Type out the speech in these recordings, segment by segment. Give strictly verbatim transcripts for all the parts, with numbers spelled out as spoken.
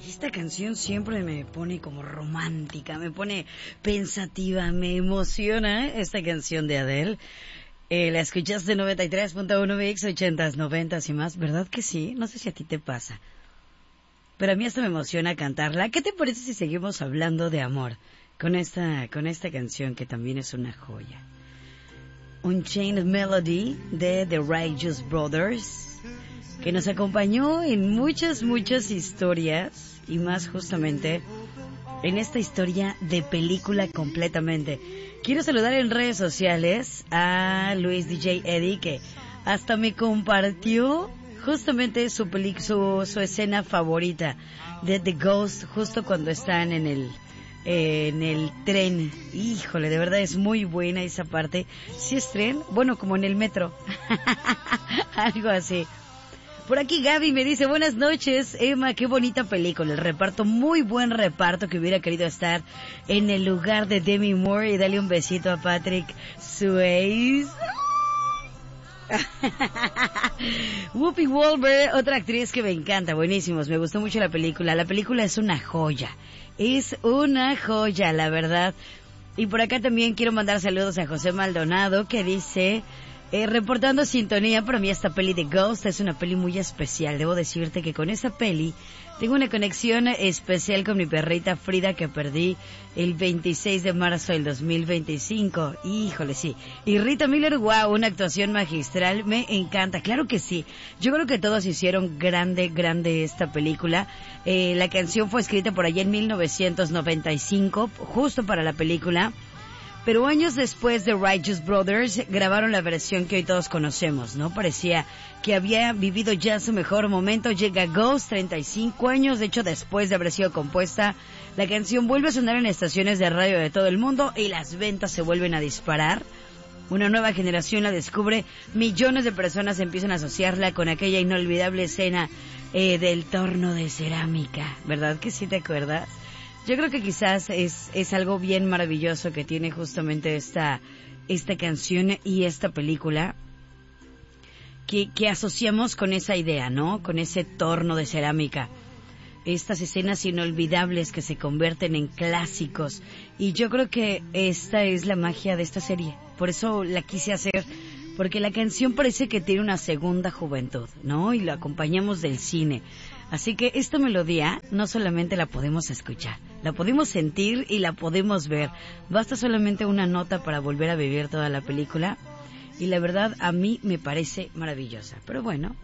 Esta canción siempre me pone como romántica, me pone pensativa, me emociona esta canción de Adele. Eh, la escuchaste en noventa y tres punto uno Mix, ochentas, noventas y más, ¿verdad que sí? No sé si a ti te pasa, pero a mí hasta me emociona cantarla. ¿Qué te parece si seguimos hablando de amor con esta, con esta canción que también es una joya? Unchained Melody de The Righteous Brothers, que nos acompañó en muchas, muchas historias, y más justamente en esta historia de película completamente. Quiero saludar en redes sociales a Luis D J Eddie, que hasta me compartió justamente su, peli- su, su escena favorita de The Ghost, justo cuando están en el eh, en el tren. Híjole, de verdad es muy buena esa parte. ¿Sí es tren? Bueno, como en el metro. Algo así. Por aquí Gaby me dice, buenas noches, Emma, qué bonita película, el reparto, muy buen reparto, que hubiera querido estar en el lugar de Demi Moore, y dale un besito a Patrick Swayze. Whoopi Goldberg, otra actriz que me encanta, buenísimos, me gustó mucho la película, la película es una joya, es una joya, la verdad. Y por acá también quiero mandar saludos a José Maldonado, que dice... Eh, reportando sintonía, para mí esta peli de Ghost es una peli muy especial. Debo decirte que con esa peli tengo una conexión especial con mi perrita Frida, que perdí el veintiséis de marzo del dos mil veinticinco. Híjole, sí. Y Rita Miller, wow, una actuación magistral, me encanta. Claro que sí. Yo creo que todos hicieron grande, grande esta película. Eh, la canción fue escrita por allá en mil novecientos noventa y cinco, justo para la película. Pero años después, The Righteous Brothers grabaron la versión que hoy todos conocemos, ¿no? Parecía que había vivido ya su mejor momento. Llega Ghost, treinta y cinco años, de hecho después de haber sido compuesta, la canción vuelve a sonar en estaciones de radio de todo el mundo y las ventas se vuelven a disparar. Una nueva generación la descubre, millones de personas empiezan a asociarla con aquella inolvidable escena eh, del torno de cerámica, ¿verdad que sí te acuerdas? Yo creo que quizás es, es algo bien maravilloso que tiene justamente esta, esta canción y esta película, que, que asociamos con esa idea, ¿no? Con ese torno de cerámica. Estas escenas inolvidables que se convierten en clásicos. Y yo creo que esta es la magia de esta serie. Por eso la quise hacer, porque la canción parece que tiene una segunda juventud, ¿no? Y lo acompañamos del cine. Así que esta melodía no solamente la podemos escuchar, la podemos sentir y la podemos ver. Basta solamente una nota para volver a vivir toda la película. Y la verdad, a mí me parece maravillosa. Pero bueno,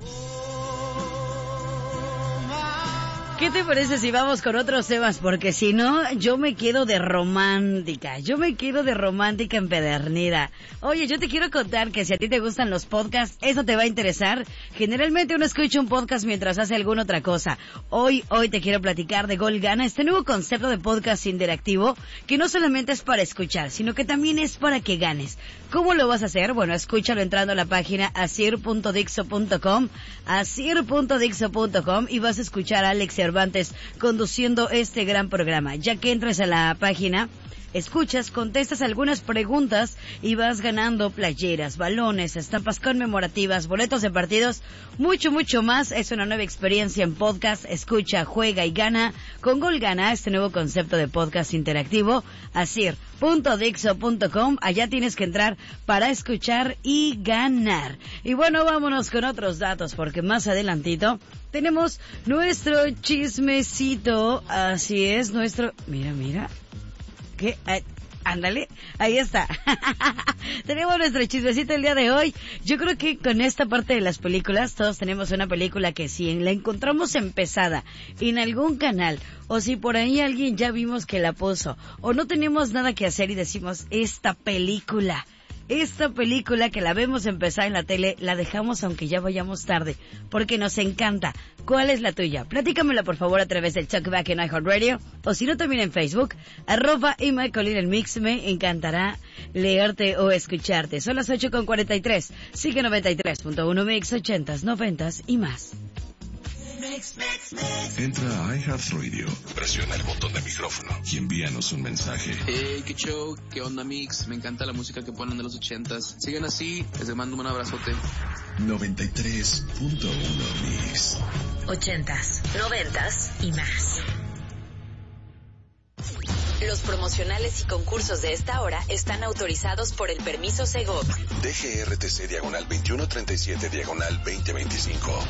¿qué te parece si vamos con otros temas? Porque si no, yo me quedo de romántica. Yo me quedo de romántica empedernida. Oye, yo te quiero contar que si a ti te gustan los podcasts, eso te va a interesar. Generalmente uno escucha un podcast mientras hace alguna otra cosa. Hoy, hoy te quiero platicar de Gol Gana, este nuevo concepto de podcast interactivo, que no solamente es para escuchar, sino que también es para que ganes. ¿Cómo lo vas a hacer? Bueno, escúchalo entrando a la página asir punto dixo punto com, asir punto dixo punto com, y vas a escuchar a Alex Cervantes conduciendo este gran programa. Ya que entres a la página, escuchas, contestas algunas preguntas y vas ganando playeras, balones, estampas conmemorativas, boletos de partidos, mucho, mucho más. Es una nueva experiencia en podcast. Escucha, juega y gana con Gol Gana, este nuevo concepto de podcast interactivo. asir punto dixo punto com, allá tienes que entrar para escuchar y ganar. Y bueno, vámonos con otros datos, porque más adelantito tenemos nuestro chismecito. Así es, nuestro... Mira, mira... ¿Qué? Eh, ándale, ahí está. Tenemos nuestro chismecito el día de hoy. Yo creo que con esta parte de las películas, todos tenemos una película que si la encontramos empezada en algún canal, o si por ahí alguien ya vimos que la puso, o no tenemos nada que hacer y decimos, esta película... Esta película que la vemos empezar en la tele, la dejamos aunque ya vayamos tarde, porque nos encanta. ¿Cuál es la tuya? Platícamela por favor a través del Talkback en iHeartRadio, o si no también en Facebook, arroba Emma Colín el Mix. Me encantará leerte o escucharte. Son las ocho con cuarenta y tres. Sigue noventa y tres punto uno Mix, ochentas, noventas y más. Entra a iHeartRadio, presiona el botón de micrófono y envíanos un mensaje. Hey, qué show, qué onda mix, me encanta la música que ponen de los ochentas. Sigan así, les mando un abrazote. noventa y tres punto uno Mix. Ochentas, noventas y más. Los promocionales y concursos de esta hora están autorizados por el permiso Segov. D G R T C diagonal veintiuno treinta y siete diagonal veinte veinticinco.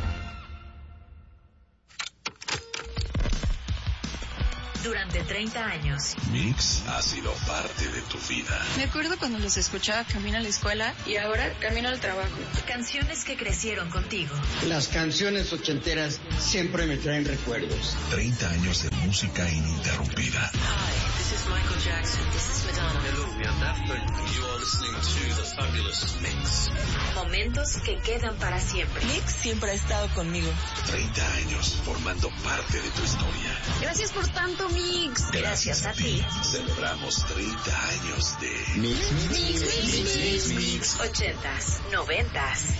Durante treinta años. Mix ha sido parte de tu vida. Me acuerdo cuando los escuchaba camino a la escuela y ahora camino al trabajo. Canciones que crecieron contigo. Las canciones ochenteras siempre me traen recuerdos. treinta años de música ininterrumpida. Hi, this is Michael Jackson. This is Madonna. Hello, we are Daft Punk. You are listening to The Fabulous Mix. Momentos que quedan para siempre. Mix siempre ha estado conmigo. treinta años formando parte de tu historia. Gracias por tanto, Mix. Gracias a ti. Celebramos treinta años de Mix, mix, Mix, mix, mix, mix. Ochentas, noventas.